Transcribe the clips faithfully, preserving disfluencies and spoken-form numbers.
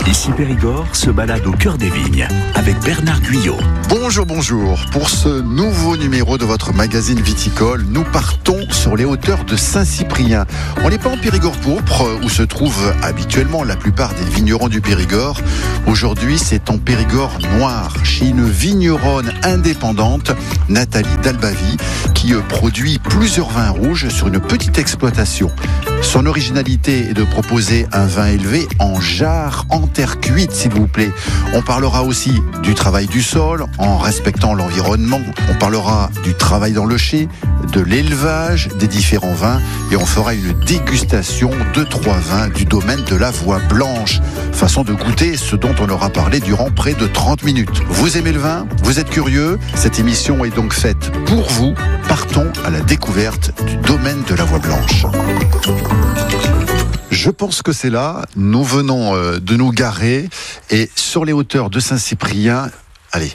Ici Périgord se balade au cœur des vignes avec Bernard Guyot. Bonjour, bonjour. Pour ce nouveau numéro de votre magazine viticole, nous partons sur les hauteurs de Saint-Cyprien. On n'est pas en Périgord pourpre, où se trouvent habituellement la plupart des vignerons du Périgord. Aujourd'hui, c'est en Périgord noir, chez une vigneronne indépendante, Nathalie Dalbavie, qui produit plusieurs vins rouges sur une petite exploitation. Son originalité est de proposer un vin élevé en jarre, en terre cuite, s'il vous plaît. On parlera aussi du travail du sol, en respectant l'environnement. On parlera du travail dans le chai, de l'élevage des différents vins, et on fera une dégustation de trois vins du domaine de la Voie Blanche. Façon de goûter ce dont on aura parlé durant près de trente minutes. Vous aimez le vin? Vous êtes curieux? Cette émission est donc faite pour vous. Partons à la découverte du domaine de la Voie Blanche. Je pense que c'est là. Nous venons de nous garer et sur les hauteurs de Saint-Cyprien. Allez.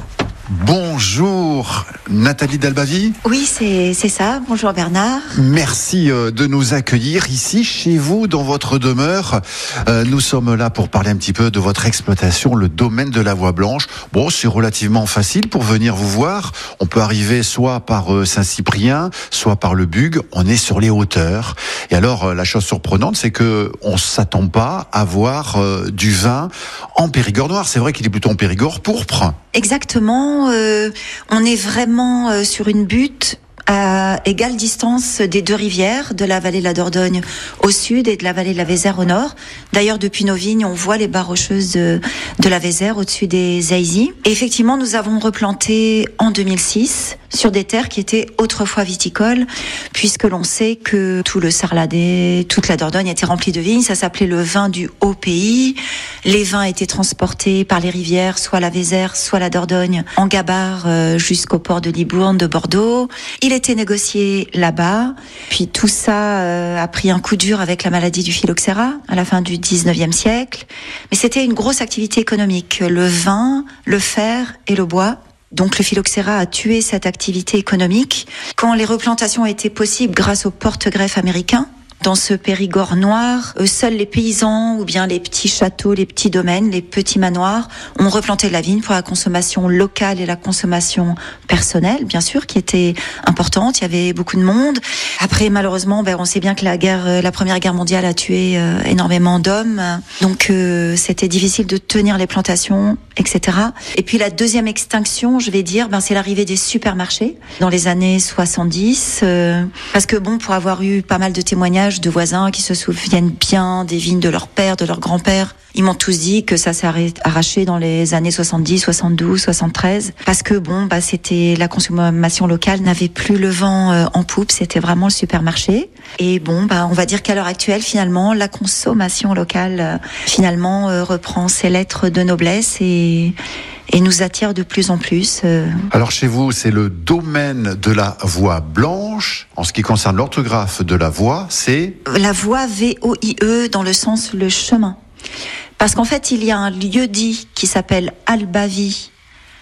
Bonjour Nathalie Dalbavie. Oui, c'est, c'est ça. Bonjour Bernard. Merci de nous accueillir ici chez vous dans votre demeure. Euh, nous sommes là pour parler un petit peu de votre exploitation, le domaine de la Voie Blanche. Bon, c'est relativement facile pour venir vous voir. On peut arriver soit par Saint-Cyprien, soit par le Bugue. On est sur les hauteurs. Et alors, la chose surprenante, c'est que on s'attend pas à voir euh, du vin en Périgord noir. C'est vrai qu'il est plutôt en Périgord pourpre. Exactement. Euh, on est vraiment euh, sur une butte à égale distance des deux rivières, de la vallée de la Dordogne au sud et de la vallée de la Vézère au nord. D'ailleurs, depuis nos vignes, on voit les barres rocheuses de, de la Vézère au-dessus des Aisy. Et effectivement, nous avons replanté en deux mille six sur des terres qui étaient autrefois viticoles, puisque l'on sait que tout le Sarladais, toute la Dordogne était remplie de vignes. Ça s'appelait le vin du haut pays. Les vins étaient transportés par les rivières, soit la Vézère, soit la Dordogne, en gabarre euh, jusqu'au port de Libourne, de Bordeaux. Il était négocié là-bas. Puis tout ça euh, a pris un coup dur avec la maladie du phylloxéra à la fin du dix-neuvième siècle. Mais c'était une grosse activité économique. Le vin, le fer et le bois. Donc le phylloxéra a tué cette activité économique. Quand les replantations étaient possibles grâce aux porte-greffes américains, dans ce Périgord noir, euh, seuls les paysans ou bien les petits châteaux, les petits domaines, les petits manoirs ont replanté de la vigne pour la consommation locale et la consommation personnelle, bien sûr, qui était importante. Il y avait beaucoup de monde. Après, malheureusement, ben, on sait bien que la guerre, euh, la Première Guerre mondiale a tué euh, énormément d'hommes. Donc, euh, c'était difficile de tenir les plantations, et cetera. Et puis, la deuxième extinction, je vais dire, ben, c'est l'arrivée des supermarchés dans les années soixante-dix. Euh, parce que bon, pour avoir eu pas mal de témoignages de voisins qui se souviennent bien des vignes de leur père, de leur grand-père. Ils m'ont tous dit que ça s'est arraché dans les années soixante-dix, soixante-douze, soixante-treize. Parce que bon, bah, c'était la consommation locale n'avait plus le vent euh, en poupe. C'était vraiment le supermarché. Et bon, bah, on va dire qu'à l'heure actuelle, finalement, la consommation locale, euh, finalement, euh, reprend ses lettres de noblesse et, et nous attire de plus en plus. Euh... Alors chez vous, c'est le domaine de la Voie Blanche. En ce qui concerne l'orthographe de la voie, c'est... La voie V O I E dans le sens le chemin. Parce qu'en fait, il y a un lieu-dit qui s'appelle Albavie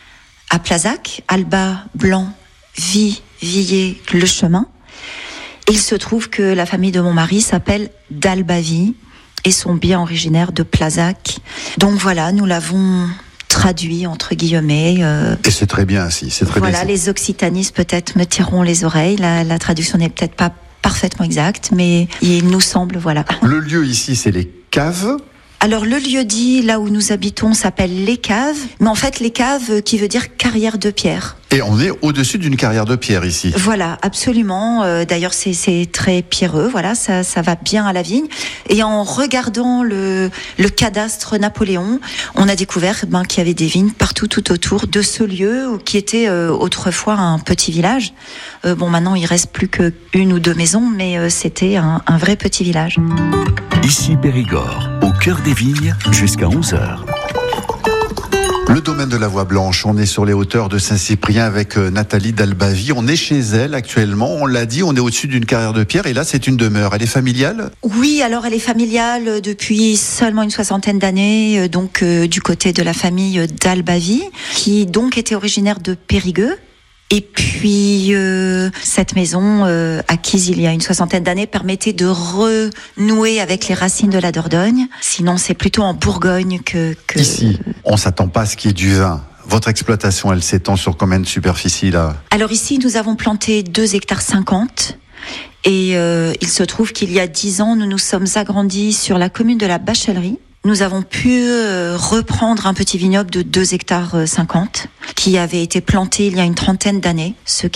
à Plazac. Alba, blanc, vie, viller, le chemin. Il se trouve que la famille de mon mari s'appelle Dalbavie et sont bien originaires de Plazac. Donc voilà, nous l'avons traduit entre guillemets. Euh, et c'est très bien ainsi, c'est très voilà, bien. Les occitanistes peut-être me tireront les oreilles. La, la traduction n'est peut-être pas parfaitement exacte, mais il nous semble, voilà. Le lieu ici, c'est les caves. Alors le lieu-dit, là où nous habitons, s'appelle Les Caves, mais en fait Les Caves qui veut dire carrière de pierre. Et on est au-dessus d'une carrière de pierre ici. Voilà, absolument. Euh, d'ailleurs, c'est, c'est très pierreux, voilà, ça, ça va bien à la vigne. Et en regardant le, le cadastre Napoléon, on a découvert ben, qu'il y avait des vignes partout tout autour de ce lieu qui était euh, autrefois un petit village. Euh, bon, maintenant, il reste plus qu'une ou deux maisons, mais euh, c'était un, un vrai petit village. Ici Périgord, au cœur des vignes, jusqu'à onze heures. Le domaine de la Voie Blanche, on est sur les hauteurs de Saint-Cyprien avec Nathalie Dalbavie. On est chez elle actuellement, on l'a dit, on est au-dessus d'une carrière de pierre et là c'est une demeure. Elle est familiale ? Oui, alors elle est familiale depuis seulement une soixantaine d'années, donc euh, du côté de la famille Dalbavie, qui donc était originaire de Périgueux. Et puis, euh, cette maison, euh, acquise il y a une soixantaine d'années, permettait de renouer avec les racines de la Dordogne. Sinon, c'est plutôt en Bourgogne que... que... Ici, on s'attend pas à ce qu'il y ait du vin. Votre exploitation, elle s'étend sur combien de superficie, là ? Alors ici, nous avons planté deux hectares cinquante. Et euh, il se trouve qu'il y a dix ans, nous nous sommes agrandis sur la commune de la Bachellerie. Nous avons pu euh, reprendre un petit vignoble de deux hectares cinquante qui avait été planté il y a une trentaine d'années, ce